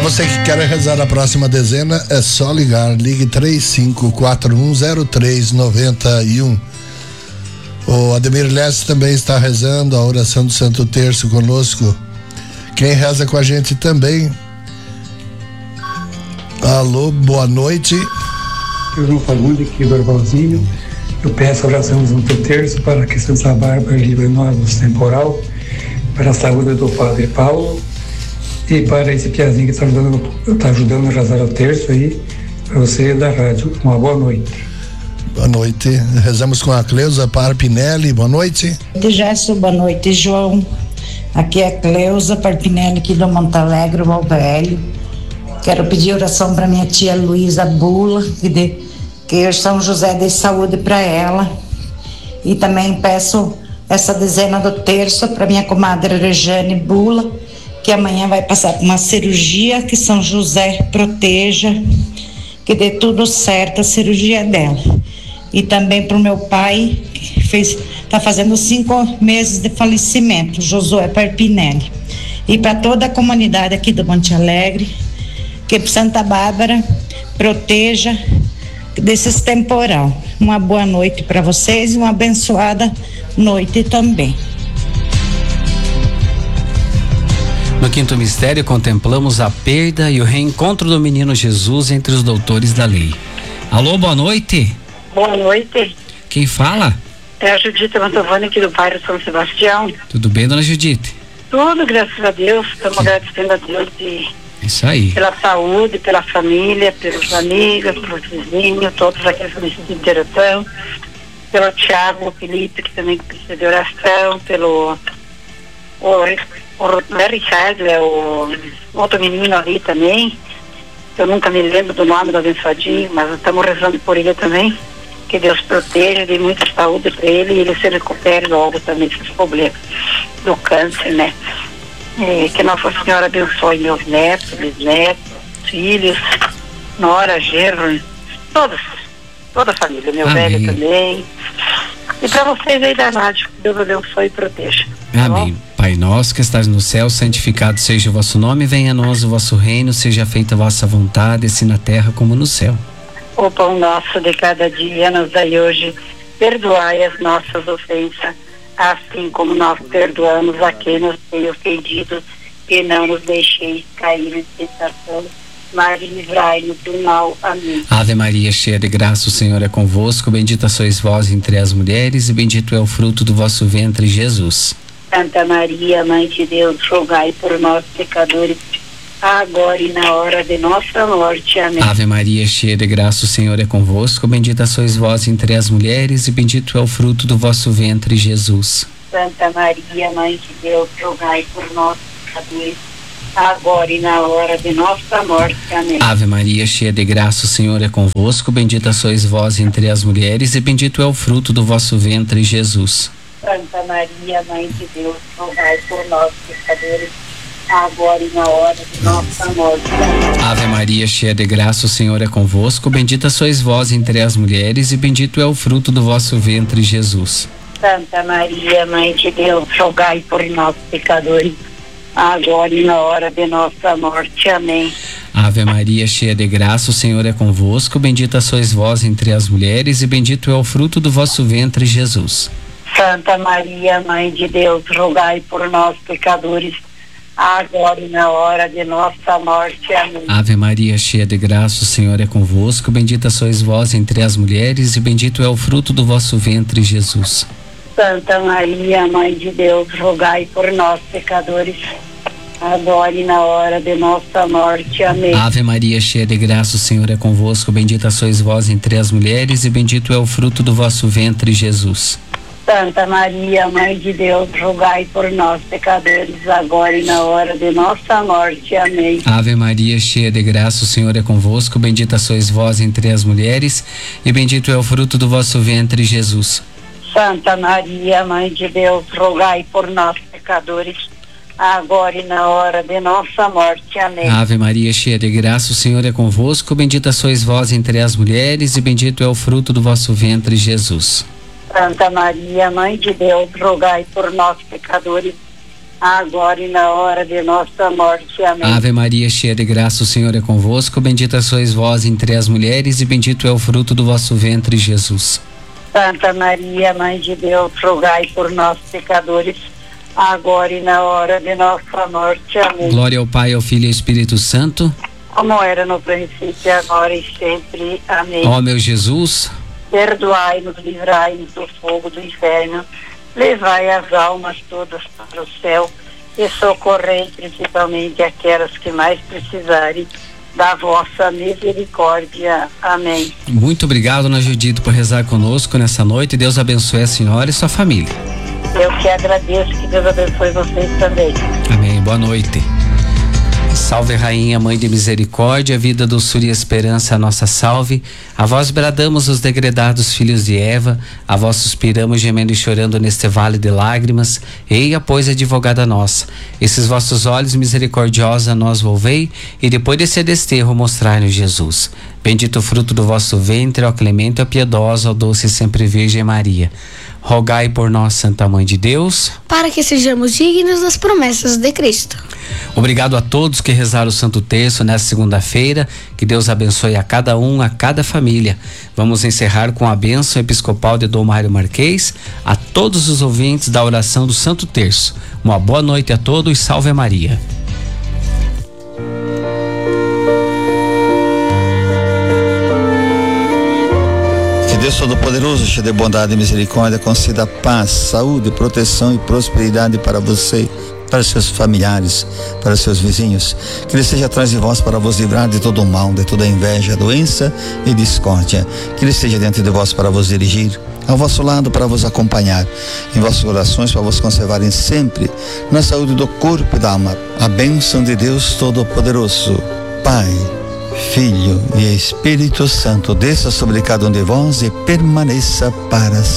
você que quer rezar a próxima dezena, é só ligar. Ligue 35410391. O Ademir Leste também está rezando a oração do Santo Terço conosco. Quem reza com a gente também. Alô, boa noite. Eu não Fagundes aqui do Arvalzinho. Eu peço a oração do Santo Terço para que Santa Bárbara livre-nos do temporal, para a saúde do Padre Paulo e para esse piazinho que está ajudando a rezar o terço aí, para você da rádio. Uma boa noite. Boa noite. Rezamos com a Cleusa Parpinelli. Boa noite. Gesso, boa noite, João. Aqui é a Cleusa Parpinelli, aqui do Monte Alegre, Valvelho. Quero pedir oração para minha tia Luísa Bula, que São José dê saúde para ela. E também peço essa dezena do terço para minha comadre Rejane Bula, que amanhã vai passar por uma cirurgia, que São José proteja, que dê tudo certo a cirurgia dela. E também para o meu pai, que está fazendo 5 meses de falecimento, Josué Parpinelli. E para toda a comunidade aqui do Monte Alegre, que Santa Bárbara proteja desses temporal. Uma boa noite para vocês e uma abençoada noite também. No quinto mistério, contemplamos a perda e o reencontro do menino Jesus entre os doutores da lei. Alô, boa noite. Boa noite. Quem fala? É a Judite Mantovani, aqui do bairro São Sebastião. Tudo bem, dona Judite? Tudo, graças a Deus. Estamos agradecendo a Deus Isso aí. Pela saúde, pela família, pelos amigos, pelos vizinhos, todos aqueles que necessitam de oração. Pelo Tiago, o Felipe, que também precisa de oração. Pelo o Larry Charles, o outro menino ali também. Eu nunca me lembro do nome do abençoadinho, mas estamos rezando por ele também. Que Deus proteja, dê muita saúde para ele e ele se recupere logo também desses problemas do câncer, né? Que Nossa Senhora abençoe meus netos, bisnetos, filhos, nora, genro, toda a família, meu Amém. velho também. E para vocês aí da rádio, Deus abençoe e proteja. Amém. Pai nosso que estás no céu, santificado seja o vosso nome, venha a nós o vosso reino, seja feita a vossa vontade, assim na terra como no céu. O pão nosso de cada dia nos dai hoje, perdoai as nossas ofensas, assim como nós perdoamos a quem nos tem ofendido, e não nos deixeis cair em tentação, mas livrai-nos do mal. Amém. Ave Maria, cheia de graça, o Senhor é convosco, bendita sois vós entre as mulheres, e bendito é o fruto do vosso ventre, Jesus. Santa Maria, Mãe de Deus, rogai por nós, pecadores, agora e na hora de nossa morte. Amém. Ave Maria, cheia de graça, o Senhor é convosco, bendita sois vós entre as mulheres, e bendito é o fruto do vosso ventre, Jesus. Santa Maria, Mãe de Deus, rogai por nós, pecadores, agora e na hora de nossa morte. Amém. Ave Maria, cheia de graça, o Senhor é convosco, bendita sois vós entre as mulheres, e bendito é o fruto do vosso ventre, Jesus. Santa Maria, Mãe de Deus, rogai por nós, pecadores, agora e na hora de nossa morte. Amém. Ave Maria, cheia de graça, o Senhor é convosco, bendita sois vós entre as mulheres, e bendito é o fruto do vosso ventre, Jesus. Santa Maria, Mãe de Deus, rogai por nós, pecadores, agora e na hora de nossa morte. Amém. Ave Maria, cheia de graça, o Senhor é convosco, bendita sois vós entre as mulheres, e bendito é o fruto do vosso ventre, Jesus. Santa Maria, Mãe de Deus, rogai por nós, pecadores, agora e na hora de nossa morte. Amém. Ave Maria, cheia de graça, o Senhor é convosco, bendita sois vós entre as mulheres, e bendito é o fruto do vosso ventre, Jesus. Santa Maria, Mãe de Deus, rogai por nós, pecadores, agora e na hora de nossa morte. Amém. Ave Maria, cheia de graça, o Senhor é convosco, bendita sois vós entre as mulheres, e bendito é o fruto do vosso ventre, Jesus. Santa Maria, Mãe de Deus, rogai por nós, pecadores, agora e na hora de nossa morte. Amém. Ave Maria, cheia de graça, o Senhor é convosco, bendita sois vós entre as mulheres, e bendito é o fruto do vosso ventre, Jesus. Santa Maria, Mãe de Deus, rogai por nós, pecadores, agora e na hora de nossa morte. Amém. Ave Maria, cheia de graça, o Senhor é convosco, bendita sois vós entre as mulheres, e bendito é o fruto do vosso ventre, Jesus. Santa Maria, Mãe de Deus, rogai por nós, pecadores, agora e na hora de nossa morte. Amém. Ave Maria, cheia de graça, o Senhor é convosco. Bendita sois vós entre as mulheres e bendito é o fruto do vosso ventre, Jesus. Santa Maria, Mãe de Deus, rogai por nós, pecadores, agora e na hora de nossa morte. Amém. Glória ao Pai, ao Filho e ao Espírito Santo. Como era no princípio, agora e sempre. Amém. Ó meu Jesus, perdoai-nos, livrai-nos do fogo do inferno, levai as almas todas para o céu e socorrei principalmente aquelas que mais precisarem da vossa misericórdia. Amém. muito obrigado, Dona Judite, por rezar conosco nessa noite. Deus abençoe a senhora e sua família. Eu que agradeço, que Deus abençoe vocês também. Amém. Boa noite. Salve Rainha, Mãe de Misericórdia, vida, doçura e esperança, a nossa salve. A vós bradamos os degredados filhos de Eva, a vós suspiramos gemendo e chorando neste vale de lágrimas. Eia, pois, advogada nossa, esses vossos olhos misericordiosos a nós volvei, e depois desse desterro mostrai-nos Jesus. Bendito o fruto do vosso ventre, ó clemente, ó piedosa, ó doce e sempre Virgem Maria. Rogai por nós, Santa Mãe de Deus, para que sejamos dignos das promessas de Cristo. Obrigado a todos que rezaram o Santo Terço nesta segunda-feira. Que Deus abençoe a cada um, a cada família. Vamos encerrar com a bênção episcopal de Dom Mário Marquês a todos os ouvintes da oração do Santo Terço. Uma boa noite a todos e salve Maria. Deus Todo-Poderoso, cheio de bondade e misericórdia, conceda paz, saúde, proteção e prosperidade para você, para seus familiares, para seus vizinhos. Que Ele esteja atrás de vós para vos livrar de todo o mal, de toda inveja, doença e discórdia. Que Ele esteja diante de vós para vos dirigir, ao vosso lado para vos acompanhar, em vossas orações para vos conservarem sempre na saúde do corpo e da alma. A bênção de Deus Todo-Poderoso, Pai, Filho e Espírito Santo, desça sobre cada um de vós e permaneça para sempre.